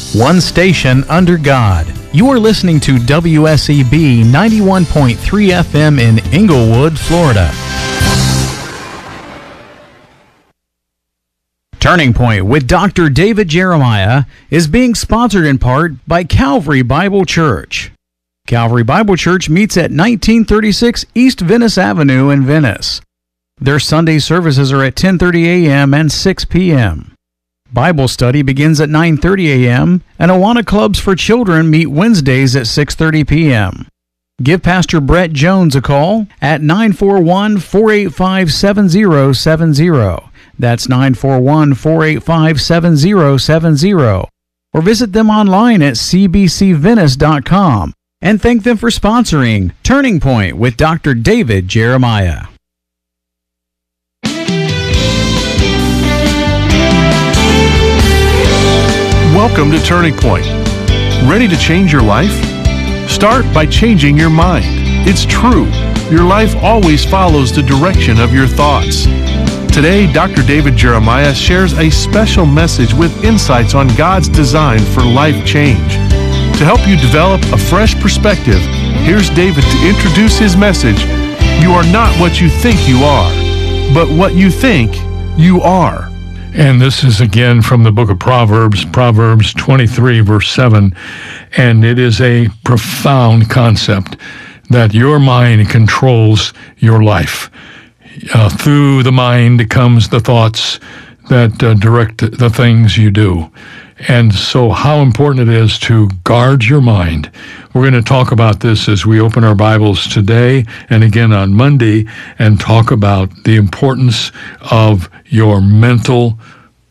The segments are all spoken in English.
One station under God. You are listening to WSEB 91.3 FM in Inglewood, Florida. Turning Point with Dr. David Jeremiah is being sponsored in part by Calvary Bible Church. Calvary Bible Church meets at 1936 East Venice Avenue in Venice. Their Sunday services are at 10:30 a.m. and 6 p.m. Bible study begins at 9:30 a.m. and Awana Clubs for Children meet Wednesdays at 6:30 p.m. Give Pastor Brett Jones a call at 941-485-7070. That's 941-485-7070. Or visit them online at cbcvenice.com. And thank them for sponsoring Turning Point with Dr. David Jeremiah. Welcome to Turning Point. Ready to change your life? Start by changing your mind. It's true. Your life always follows the direction of your thoughts. Today, Dr. David Jeremiah shares a special message with insights on God's design for life change. To help you develop a fresh perspective, here's David to introduce his message. You are not what you think you are, but what you think you are. And this is again from the book of Proverbs, Proverbs 23, verse 7. And it is a profound concept that your mind controls your life. Through the mind comes the thoughts that direct the things you do. And so how important it is to guard your mind. We're going to talk about this as we open our Bibles today and again on Monday and talk about the importance of your mental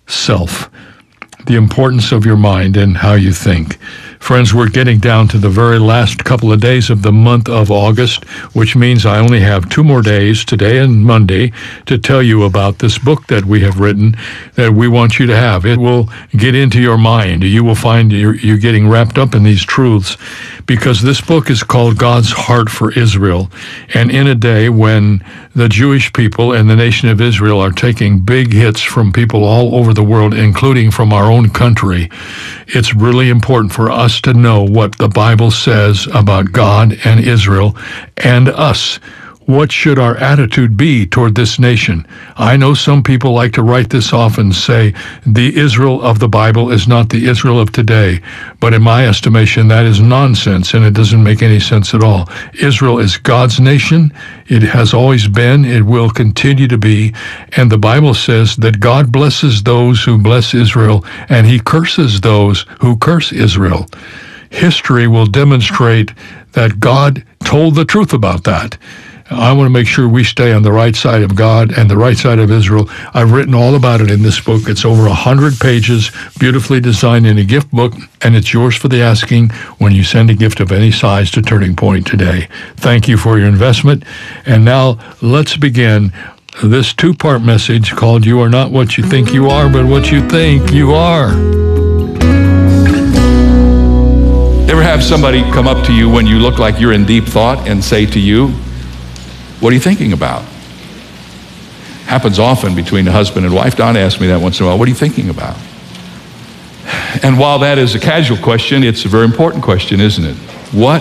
self, the importance of your mind and how you think. Friends, we're getting down to the very last couple of days of the month of August, which means I only have 2 more days, today and Monday, to tell you about this book that we have written that we want you to have. It will get into your mind. You will find you're getting wrapped up in these truths because this book is called God's Heart for Israel. And in a day when the Jewish people and the nation of Israel are taking big hits from people all over the world, including from our own country, it's really important for us to know what the Bible says about God and Israel and us. What should our attitude be toward this nation? I know some people like to write this off and say the Israel of the Bible is not the Israel of today. But in my estimation, that is nonsense, and it doesn't make any sense at all. Israel is God's nation. It has always been. It will continue to be. And the Bible says that God blesses those who bless Israel, and he curses those who curse Israel. History will demonstrate that God told the truth about that. I want to make sure we stay on the right side of God and the right side of Israel. I've written all about it in this book. It's over 100 pages, beautifully designed in a gift book, and it's yours for the asking when you send a gift of any size to Turning Point today. Thank you for your investment. And now let's begin this 2-part message called You Are Not What You Think You Are, but What You Think You Are. Ever have somebody come up to you when you look like you're in deep thought and say to you, "What are you thinking about?" Happens often between a husband and wife. Don asks me that once in a while. What are you thinking about? And while that is a casual question, it's a very important question, isn't it? What